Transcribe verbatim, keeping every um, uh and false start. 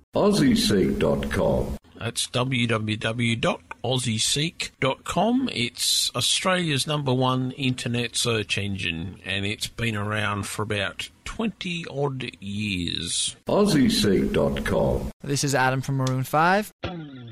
Aussie Seek dot com. That's w w w dot aussie seek dot com. It's Australia's number one internet search engine, and it's been around for about twenty odd years. Aussie Seek dot com. This is Adam from Maroon five.